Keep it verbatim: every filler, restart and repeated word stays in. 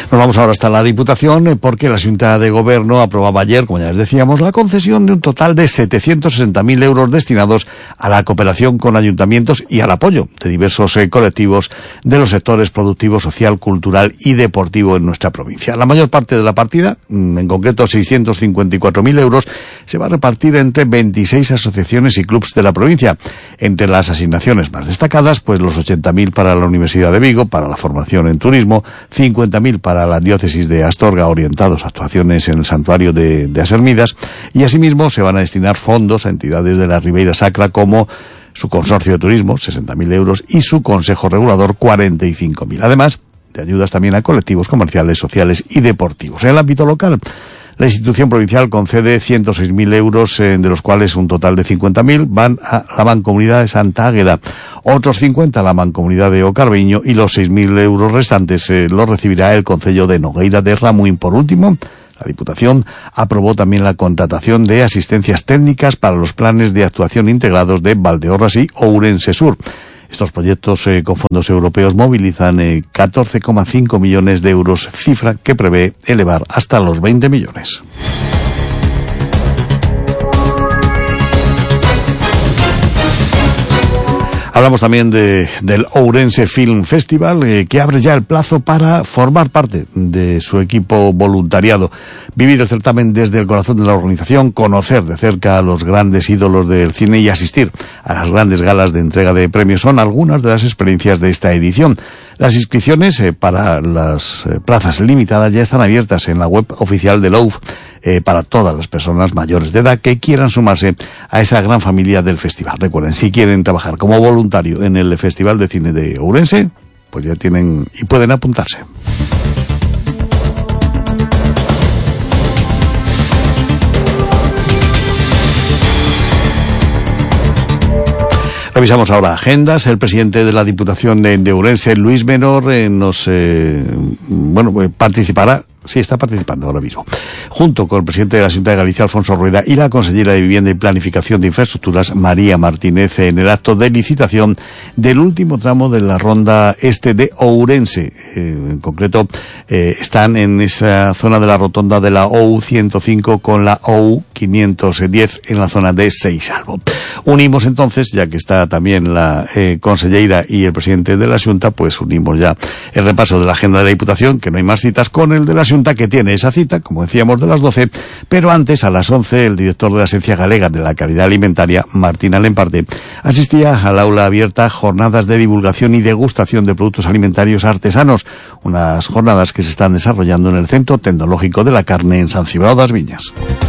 Nos vamos ahora hasta la Diputación porque la Xunta de Gobierno aprobaba ayer, como ya les decíamos, la concesión de un total de setecientos sesenta mil euros destinados a la cooperación con ayuntamientos y al apoyo de diversos eh, colectivos de los sectores productivo, social, cultural y deportivo en nuestra provincia. La mayor parte de la partida, en concreto seiscientos cincuenta y cuatro mil euros, se va a repartir entre veintiséis asociaciones y clubs de la provincia. Entre las asignaciones más destacadas, pues los ochenta mil para la Universidad de Vigo, para la formación en turismo, cincuenta mil para la diócesis de Astorga, orientados a actuaciones en el santuario de, de Asermidas, y asimismo se van a destinar fondos a entidades de la Ribeira Sacra como su consorcio de turismo, sesenta mil euros, y su consejo regulador, cuarenta y cinco mil. Además de ayudas también a colectivos comerciales, sociales y deportivos. En el ámbito local, la institución provincial concede ciento seis mil euros, eh, de los cuales un total de cincuenta mil van a la Mancomunidad de Santa Águeda, otros cincuenta a la Mancomunidad de Ocarbeño y los seis mil euros restantes eh, los recibirá el concello de Nogueira de Ramuín. Por último, la Diputación aprobó también la contratación de asistencias técnicas para los planes de actuación integrados de Valdeorras y Ourense Sur. Estos proyectos eh, con fondos europeos movilizan eh, catorce coma cinco millones de euros, cifra que prevé elevar hasta los veinte millones. Hablamos también de, del Ourense Film Festival, eh, que abre ya el plazo para formar parte de su equipo voluntariado. Vivir el certamen desde el corazón de la organización, conocer de cerca a los grandes ídolos del cine y asistir a las grandes galas de entrega de premios son algunas de las experiencias de esta edición. Las inscripciones eh, para las eh, plazas limitadas ya están abiertas en la web oficial de la U F eh, para todas las personas mayores de edad que quieran sumarse a esa gran familia del festival. Recuerden, si quieren trabajar como voluntario en el Festival de Cine de Ourense, pues ya tienen y pueden apuntarse. Revisamos ahora agendas. El presidente de la Diputación de, de Ourense, Luis Menor, eh, nos eh, bueno pues participará. Sí, está participando ahora mismo, junto con el presidente de la Xunta de Galicia, Alfonso Rueda, y la consellera de Vivienda y Planificación de Infraestructuras, María Martínez, en el acto de licitación del último tramo de la ronda este de Ourense. Eh, en concreto, eh, están en esa zona de la rotonda de la O U ciento cinco con la O U quinientos diez en la zona de Seisalvo. Unimos entonces, ya que está también la eh, consellera y el presidente de la Xunta, pues unimos ya el repaso de la agenda de la Diputación, que no hay más citas, con el de la Xunta, que tiene esa cita, como decíamos, de las doce, pero antes, a las once, el director de la Agencia Galega de la Calidad Alimentaria, Martín Alemparte, asistía al aula abierta Jornadas de Divulgación y Degustación de Productos Alimentarios Artesanos, unas jornadas que se están desarrollando en el Centro Tecnológico de la Carne en San Cibrao das Viñas.